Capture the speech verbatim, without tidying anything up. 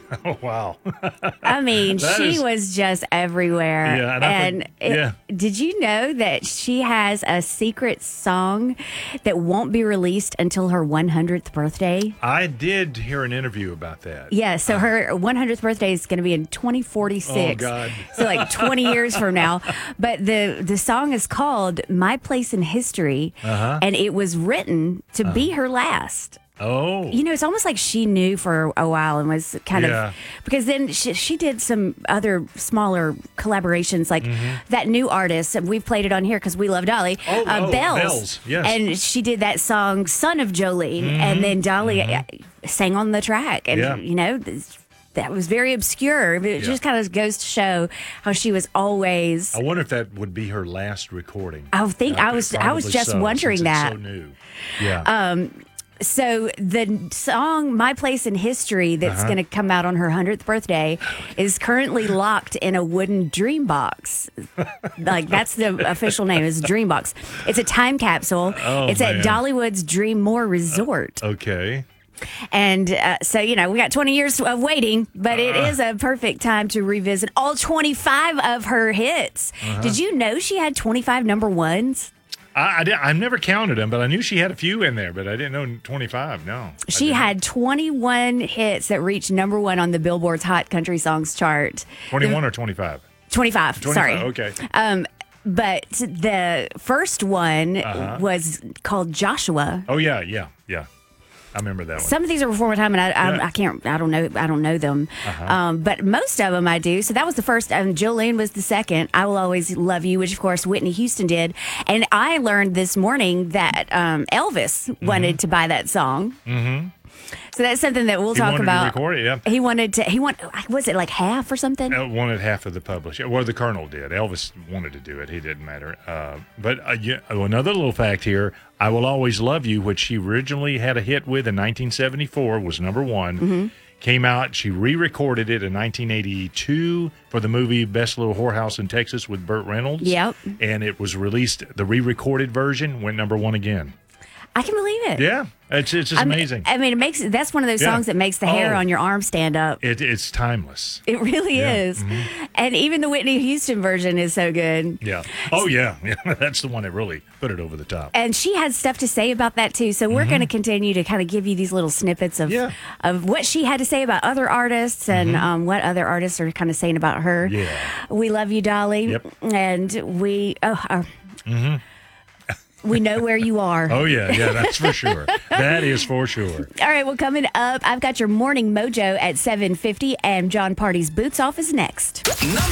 Oh, wow. I mean, That she is- was just everywhere. Yeah, and I and think- it- yeah. did you know that she has a secret song that won't be released until her one hundredth birthday? I did hear an interview about that. Yeah, so her one hundredth birthday is going to be in twenty forty-six. Oh, God. So like twenty years from now. But the the song is called My Place in History, Uh-huh. and it was written to be her last. Oh. You know, it's almost like she knew for a while and was kind Yeah. of because then she, she did some other smaller collaborations, like Mm-hmm. that new artist, and we've played it on here because we love Dolly. Oh, uh, oh, Bells. Bells, yes. And she did that song "Son of Jolene," and then Dolly uh sang on the track, and Mm-hmm. Yeah. you know. This, that was very obscure. But it Yeah. just kind of goes to show how she was always. I wonder if that would be her last recording. I think I was. I was Probably just so, wondering since it's that. so new. Yeah. So the song "My Place in History" that's Uh-huh. going to come out on her hundredth birthday is currently locked in a wooden dream box. Like that's the official name is Dream Box. It's a time capsule. Oh, it's man. at Dollywood's Dreammore Resort. okay. And uh, so, you know, we got twenty years of waiting, but it Uh-huh. is a perfect time to revisit all twenty-five of her hits. Uh-huh. Did you know she had twenty-five number ones? I, I did, I've never counted them, but I knew she had a few in there, but I didn't know twenty-five. No. I She didn't. had twenty-one hits that reached number one on the Billboard's Hot Country Songs chart. twenty-one or twenty-five? twenty-five, twenty-five, sorry. okay. Um, but the first one Uh-huh. was called Joshua. Oh, yeah, yeah, yeah. I remember that one. Some of these are before my time, and I, I, Yeah. Uh-huh. I can't, I don't know, I don't know them. Um, but most of them I do. So that was the first. Um, Jolene was the second. I Will Always Love You, which of course Whitney Houston did. And I learned this morning that um, Elvis Mm-hmm. wanted to buy that song. Mm-hmm. So that's something that we'll He talk wanted about. to record it, yeah. He wanted to. He want. Was it like half or something? Uh, wanted half of the publishing. Well, the Colonel did. Elvis wanted to do it. He didn't matter. Uh, but uh, yeah, oh, another little fact here, I Will Always Love You, which she originally had a hit with in nineteen seventy-four, was number one. Mm-hmm. Came out, she re-recorded it in nineteen eighty-two for the movie Best Little Whorehouse in Texas with Burt Reynolds. Yep. And it was released, the re-recorded version went number one again. I can believe it. Yeah, it's, it's just I mean, amazing. I mean, it makes that's one of those Yeah. songs that makes the hair Oh. on your arm stand up. It, it's timeless. It really Yeah. is. And even the Whitney Houston version is so good. Yeah. Oh, yeah. Yeah. That's the one that really put it over the top. And she had stuff to say about that too. So we're going to continue to kind of give you these little snippets of Yeah. of what she had to say about other artists and um, what other artists are kind of saying about her. Yeah. We love you, Dolly. Yep. And we oh, uh, we know where you are. Oh, yeah. Yeah, that's for sure. That is for sure. All right, well, coming up, I've got your morning mojo at seven fifty, and John Party's Boots Off is next.